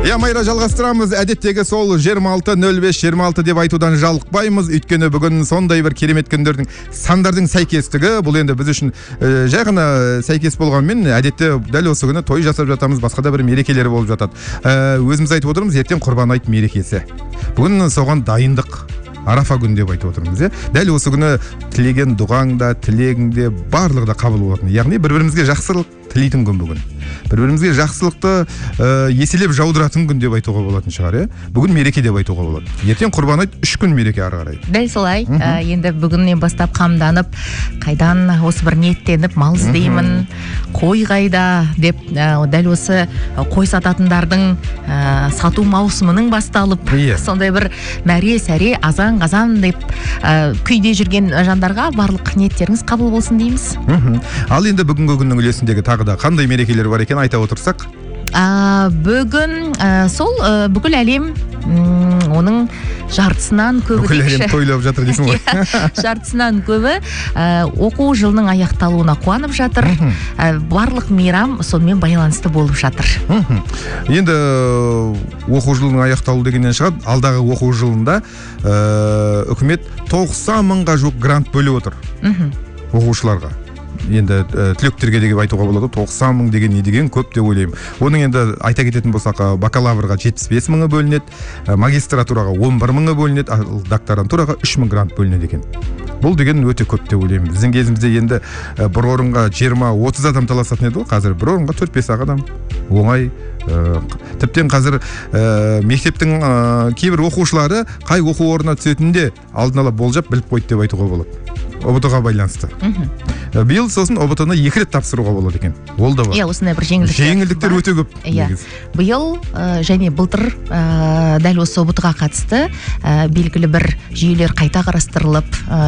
Майра, жалғастырамыз. Әдеттегі сол 26-05-26 деп айтудан жалықпаймыз. Өйткені бүгін сондай бір керемет күндердің сандардың сәйкестігі. Бұл енді біз үшін жай ғана сәйкес болғанмен, әдетте дәл осы күні той жасап жатамыз, басқа да бір мерекелері болып жатады. Өзіміз айтып отырмыз, ертең Құрбан айт мерекесі. Бүгін соған дайындық. Арафа күн деп айтып отырмыз, Дәл осы күні тілеген дұғаңда, тілегіңде барлығы да қабыл болатын. Яғни бір-бірімізге жақсылық тілейтін күн бүгін. Бір-бірімізге жақсылықты еселеп жаудыратын күн деп айтуға болатын шығар, Бүгін мереке деп айтуға болады. Ертең Құрбан айт 3 күн мереке ары қарай. Дәл солай. Енді бүгіннен бастап қамданып, қайдан осы бір ниеттеніп, мал іздеймін, қой қайда деп, дәл осы қой сататындардың сату маусымының басталып, сондай бір мәре сәре азан қазан деп күйде жүрген жандарға барлық ниеттеріңіз қабыл болсын дейміз. Ал енді бүгінгі күннің үлесіндегі тағы да қандай мерекелер бар екен айта отырсақ? Бүгін сол бүкіл әлем оның жартысынан көбі, бүкіл әлем тойлап жатыр дейсің ғой. Жартысынан көбі оқу жылының аяқталуына қуанып жатыр. Барлық мейрам сонымен байланысты болып жатыр. Енді оқу жылының аяқталу дегеннен шығады, алдағы оқу жылында үкімет 90 мыңға жуық грант бөліп отыр оқушыларға. Енді түлектерге деп айтуға болады, 90 мың деген не деген көп деп ойлаймын. Оның енді айта кететін болсақ, бакалаврға 75 мыңы бөлінеді, магистратураға 11 мыңы бөлінеді, докторантураға 3 мың грант бөлінеді екен. Бұл деген өте көп деп ойлаймын. Біздің кезімізде енді бір орынға 20-30 адам таласатын еді ғой, қазір бір орынға 4-5 адам. Оңай. Тіптен қазір мектептің кейбір оқушылары қай оқу орнына түсетінде алдын ала болжап біліп қойды деп айтуға болады. ОБТ-ға байланысты. Биыл сосын ОБТ-ны 2 рет тапсыруға болады екен. Ол да бар. Осындай бір жеңілдіктер өте көп. Биыл және былтыр дәл осы ОБТ-ға қатысты белгілі бір жүйелер қайта қарастырылып,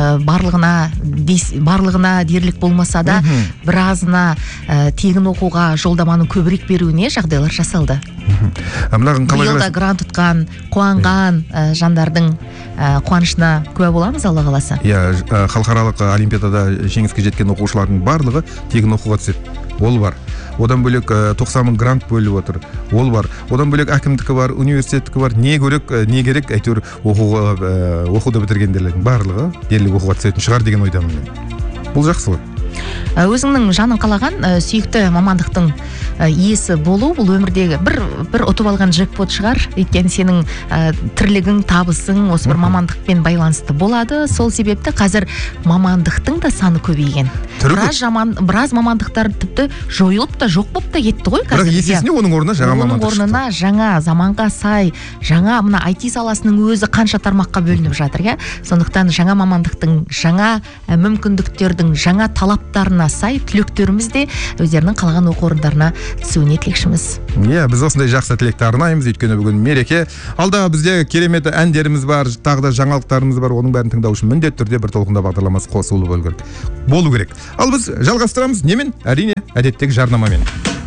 барлығына дерлік болмаса да, біразына тегін оқуға жолдаманың көбірек беруіне жағдайлар жасалды. Биылда грант ұтқан, қуанған жандардың қуанышына куә боламыз, Алла қаласа. Халықаралық олимпиадада жеңіске жеткен оқушылардың барлығы тегін оқуға түседі. Ол бар. Одан бөлек 90 мың грант бөліп отыр. Ол бар. Одан бөлек әкімдікі бар, университеттікі бар. Не керек, әйтеуір оқуды бітіргендердің барлығы дерлік оқуға түсетін шығар деген ойдамын мен. Бұл жақсы ғой. Өзіңнің жаның қалаған сүйікті мамандықтың иесі болу, бұл өмірдегі бір ұтып алған джекпот шығар. Өйткені сенің тірлігің, табысың осы бір мамандықпен байланысты болады. Сол себепті қазір мамандықтың да саны көбейген. Біраз мамандықтар тіпті жойылып та жоқ болып та кетті ғой қазір. Бірақ есесіне оның орнына жаңа мамандық шықты. Оның орнына жаңа, заманға сай, жаңа мына IT саласының өзі қанша тармаққа бөлініп жатыр, Сондықтан жаңа мамандықтың, жаңа мүмкіндіктердің, жаңа талаптарына сай түлектеріміз де өздерінің қалаған оқу орындарына түсуіне тілекшіміз. Біз осындай жақсы тілекті арнаймыз, өйткені бүгін мереке. Алда бізде керемет әндеріміз бар, тағы да жаңалықтарымыз бар. Оның бәрін тыңдау үшін міндетті түрде бір толқында бағдарламасы қосылу болу керек. Ал біз жалғастырамыз немен? Әрине, әдеттегі жарнамамен.